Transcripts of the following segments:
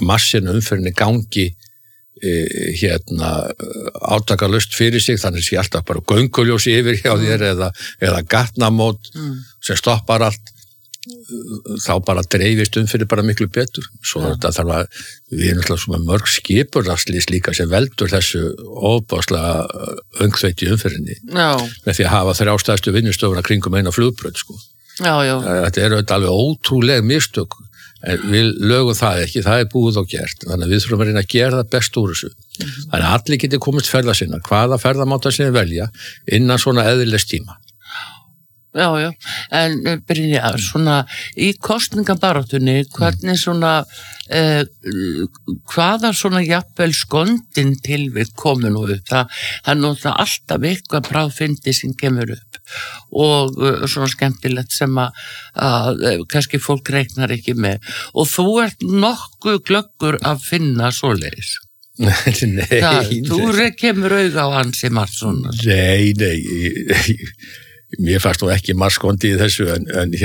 massin umferðinni gangi átakalaust fyrir sig, þannig sé alltaf bara gönguljósi yfir hjá þér eða gatnamót sem stoppar allt, þá bara dreifist umferðin bara miklu betur. Svo þetta þarf að, við erum alltaf svona mörg skipurðarslys líka sem veldur þessu ofboðslega öngþveiti umferðinni með því að hafa 3 stærstu vinnustofuna kringum eina flugbraut, sko. Þetta auðvitað alveg ótrúleg mistök, en við lögum það ekki, það búið og gert, þannig að við þurfum að reyna að gera það best úr þessu. Þannig að allir geti komist ferða sinna, hvaða ferðamáta sinni velja innan svona eðlilegs tíma. Já, en Brynja, svona í kosningabaráttunni, hvernig svona, hvaða svona jafnvel skondin tilvik komu nú upp, það náttúrulega alltaf eitthvað bráðfyndi sem kemur upp og svona skemmtilegt sem að kannski fólk reiknar ekki með og þú ert nokkuð glöggur að finna svoleiðis. Nei. Þú kemur auga á hans í margt svona. Nei. Mér fannst nú ekki margskondi í þessu en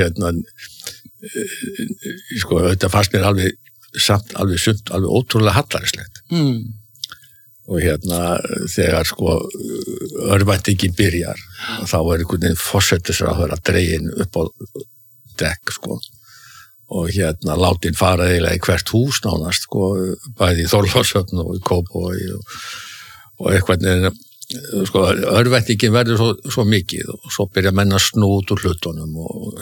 sko þetta fannst mér alveg sumt, alveg ótrúlega hallærislegt. Og þegar sko örvæntingin byrjar, þá einhvern veginn forsætisráðherra dregin upp á dekk, sko. Og látin fara eiginlega í hvert hús nánast, sko, bæði í Þorlákshöfn og í Kópavogi og eitthvað sko, örvæntingin verður svo mikið og svo byrja menn að snúa út úr hlutunum og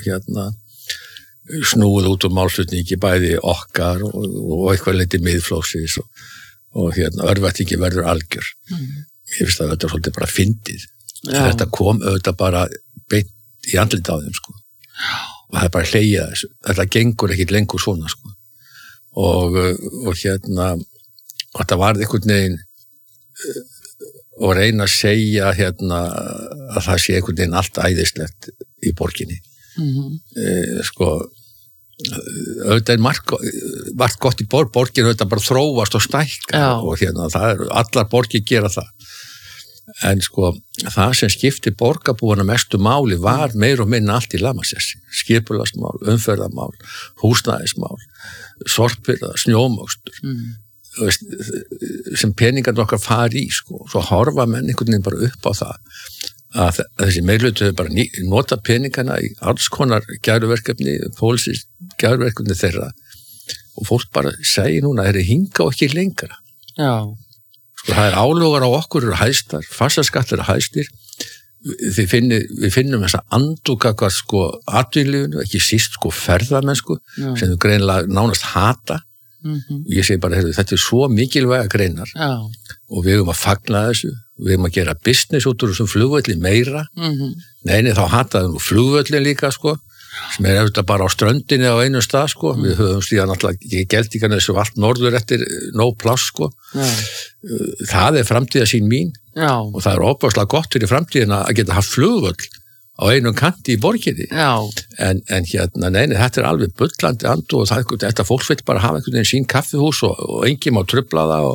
snúið út úr málflutningi bæði okkar og eitthvað litið miðflokksins og örvæntingin verður algjör. Ég finnst að þetta er svolítið bara fyndið. Þetta kom auðvitað bara beint í andlit á þeim, sko. Og það er bara hlegið þessu. Þetta gengur ekkit lengur svona, sko. Og þetta varð einhvern veginn og reyna að segja að það sé einhvern veginn allt æðislegt í borginni. Sko, auðvitað er margt gott í borgin, auðvitað bara þróast og stækka og það er, allar borgir gera það. En sko, það sem skipti borgarbúana mestu máli var meir og minna allt í lamasessi. Skipulagsmál, umferðarmál, húsnæðismál, sorpirða, snjómokstur. Sem peningarnir okkar fari í, sko. Svo horfa menn einhvern veginn bara upp á það að þessi meirhluti bara nota peningana í alls konar gæruverkefni, pólitísk gæruverkefni þeirra og fólk bara segir núna að þeir hinga og ekki lengra. Sko, það er álögar á okkur eru hæstar, fastaskattar eru hæstir, við finnum þessa andúka hvað sko atvinnulífinu, ekki síst sko ferðamenn sko, sem við greinilega nánast hata. Ég segi bara, þetta er svo mikilvæga greinar og við höfum að fagna þessu, við höfum að gera business út úr þessum flugvelli meira. Nei, þá hataðum við flugvellin líka, sko, sem er auðvitað bara á ströndinni á einu stað, sko. Við höfum stíðan alltaf geldingan þessu allt norður eftir nóg pláss, sko. Það er framtíðarsýn mín og það er óbærslega gott fyrir framtíðina að geta haft flugvöll á einum kanti í borginni. En nei, þetta er alveg bullandi andu og þetta fólk vil bara hafa einhvern veginn sín kaffihús og enginn má trufla það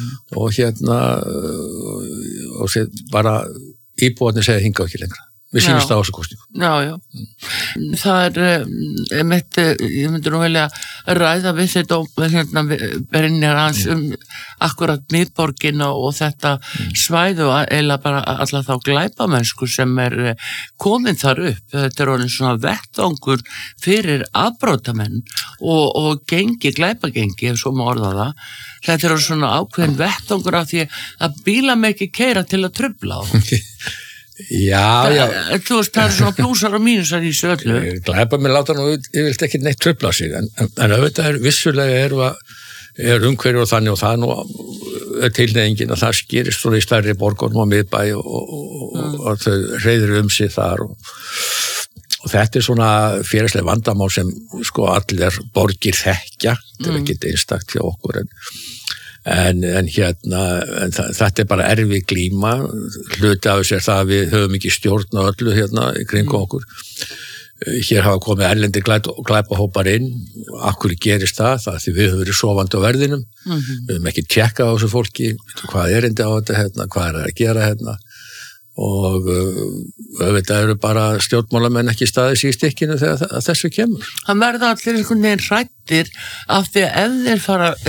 og bara íbúarnir segja hinga ekki lengra. Við sýnumst það á þessu kosningu. Það er ég myndi nú velja að ræða við þetta Brynjar hans akkurat miðborgina og þetta svæðu og eiginlega bara alla þá glæpamennsku sem komin þar upp. Þetta er orðinn svona vettvangur fyrir afbrotamenn og glæpagengi, ef svo má orða það. Þetta er svona ákveðin vettvangur af því að bíla með ekki keyra til að trufla á. Já. Þú veist, það er svona plúsar og mínusar í þessu öllu. Glæpamenn láta nú yfirleitt ekki neitt trufla á sig, en auðvitað vissulega er umhverfið og þannig og það nú tilnefingin að það skýrist svona í stærri borgunum og miðbæ og þau hreyður sig þar og þetta er svona félagsleg vandamál sem sko allir borgir þekkja, þetta er ekki einstakt hjá okkur en þetta er bara erfið glíma, hluti af þessu er það að við höfum ekki stjórn á öllu í kringum okkur. Hér hafa komið erlendir glæpahópar inn, akkur gerist það því við höfum verið sofandi á verðinum, við höfum ekki tjekkað á þessu fólki, hvað er erindi á þetta hvað er að gera og auðvitað eru bara stjórnmálamenn ekki staðis í stikkinu þegar þessu kemur. Það verða allir einhvern veginn hræddir af því að ef þeir fara